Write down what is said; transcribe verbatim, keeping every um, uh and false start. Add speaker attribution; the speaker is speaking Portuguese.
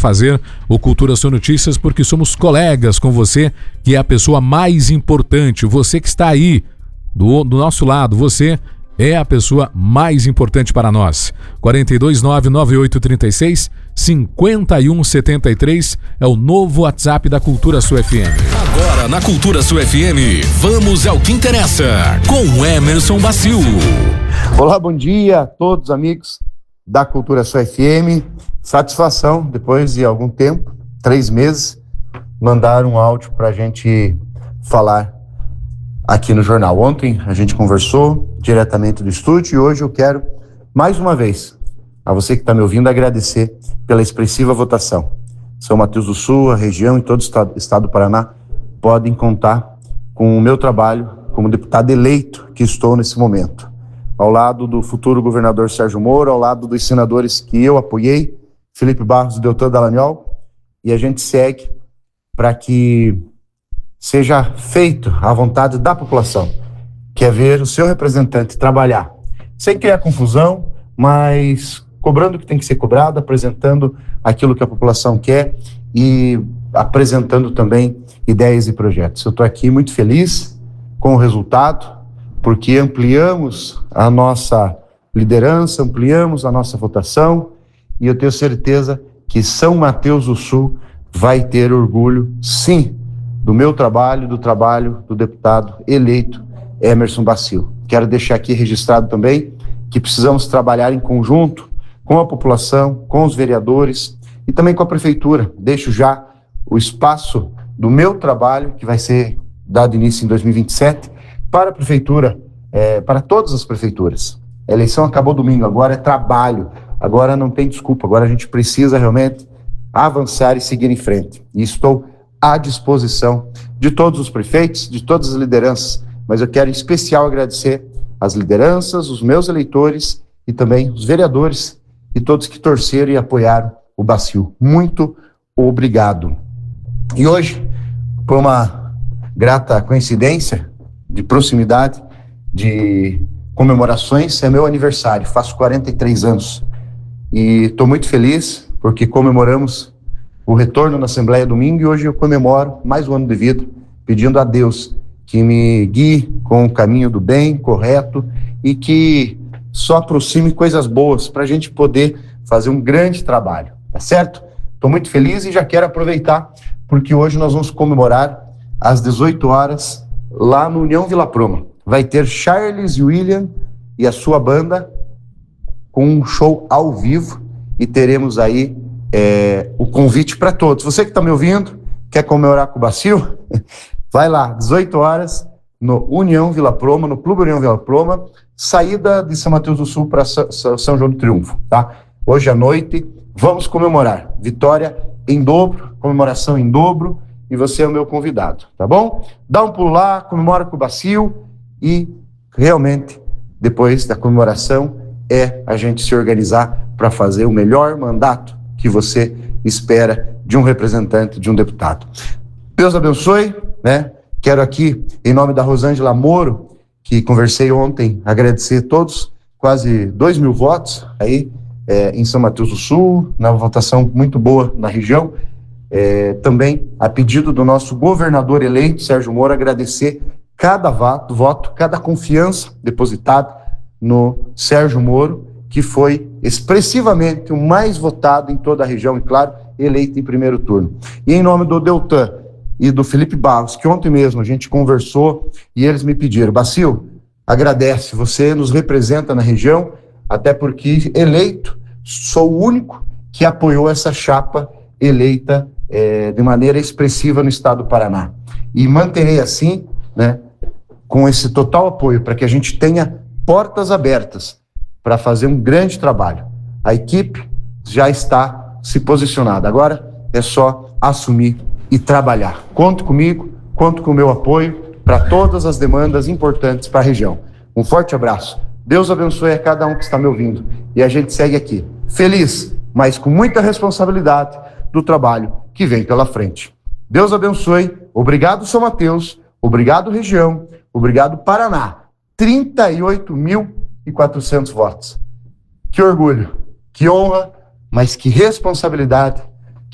Speaker 1: fazer o Cultura Sua Notícias, porque somos colegas com você, que é a pessoa mais importante. Você que está aí do, do nosso lado, você é a pessoa mais importante para nós. quatro dois nove, nove oito três seis, cinco um sete três é o novo WhatsApp da Cultura Sua F M.
Speaker 2: Agora na Cultura Sua F M, vamos ao que interessa, com Emerson Baciu.
Speaker 3: Olá, bom dia a todos amigos da Cultura Sua F M. Satisfação, depois de algum tempo, três meses, mandar um áudio para a gente falar aqui no jornal. Ontem a gente conversou diretamente do estúdio e hoje eu quero, mais uma vez, a você que está me ouvindo, agradecer pela expressiva votação. São Mateus do Sul, a região e todo o estado, estado do Paraná podem contar com o meu trabalho como deputado eleito que estou nesse momento. Ao lado do futuro governador Sérgio Moro, ao lado dos senadores que eu apoiei, Felipe Barros e Deltan Dallagnol, e a gente segue para que seja feito à vontade da população, que é ver o seu representante trabalhar, sem criar confusão, mas cobrando o que tem que ser cobrado, apresentando aquilo que a população quer e apresentando também ideias e projetos. Eu estou aqui muito feliz com o resultado, porque ampliamos a nossa liderança, ampliamos a nossa votação, e eu tenho certeza que São Mateus do Sul vai ter orgulho, sim, do meu trabalho, do trabalho do deputado eleito Emerson Baciu. Quero deixar aqui registrado também que precisamos trabalhar em conjunto com a população, com os vereadores e também com a prefeitura. Deixo já o espaço do meu trabalho, que vai ser dado início em dois mil e vinte e sete, para a prefeitura, é, para todas as prefeituras. A eleição acabou domingo, agora é trabalho, agora não tem desculpa, agora a gente precisa realmente avançar e seguir em frente. E estou à disposição de todos os prefeitos, de todas as lideranças, mas eu quero em especial agradecer as lideranças, os meus eleitores e também os vereadores e todos que torceram e apoiaram o Baciu. Muito obrigado. E hoje, por uma grata coincidência de proximidade, de comemorações, é meu aniversário, faço quarenta e três anos e estou muito feliz porque comemoramos o retorno na Assembleia domingo e hoje eu comemoro mais um ano de vida, pedindo a Deus que me guie com o caminho do bem, correto, e que só aproxime coisas boas para a gente poder fazer um grande trabalho, tá certo? Estou muito feliz e já quero aproveitar, porque hoje nós vamos comemorar às dezoito horas lá no União Vila Proma. Vai ter Charles William e a sua banda com um show ao vivo e teremos aí É, o convite para todos. Você que está me ouvindo, quer comemorar com o Baciu? Vai lá, dezoito horas, no União Vila Proma, no Clube União Vila Proma, saída de São Mateus do Sul para São João do Triunfo, tá? Hoje à noite, vamos comemorar. Vitória em dobro, comemoração em dobro, e você é o meu convidado, tá bom? Dá um pulo lá, comemora com o Baciu, e realmente, depois da comemoração, é a gente se organizar para fazer o melhor mandato que você espera de um representante, de um deputado. Deus abençoe, né? Quero aqui, em nome da Rosângela Moro, que conversei ontem, agradecer a todos, quase dois mil votos aí é, em São Mateus do Sul, na votação muito boa na região. É, também, a pedido do nosso governador eleito, Sérgio Moro, agradecer cada voto, voto, cada confiança depositada no Sérgio Moro, que foi expressivamente o mais votado em toda a região e, claro, eleito em primeiro turno. E em nome do Deltan e do Felipe Barros, que ontem mesmo a gente conversou e eles me pediram, Baciu, agradece, você nos representa na região, até porque eleito, sou o único que apoiou essa chapa eleita é, de maneira expressiva no estado do Paraná. E manterei assim, né, com esse total apoio, para que a gente tenha portas abertas para fazer um grande trabalho. A equipe já está se posicionada. Agora é só assumir e trabalhar. Conto comigo, conto com o meu apoio para todas as demandas importantes para a região. Um forte abraço. Deus abençoe a cada um que está me ouvindo. E a gente segue aqui, feliz, mas com muita responsabilidade do trabalho que vem pela frente. Deus abençoe. Obrigado, São Mateus. Obrigado, região. Obrigado, Paraná. trinta e oito mil e quatrocentos votos. Que orgulho, que honra, mas que responsabilidade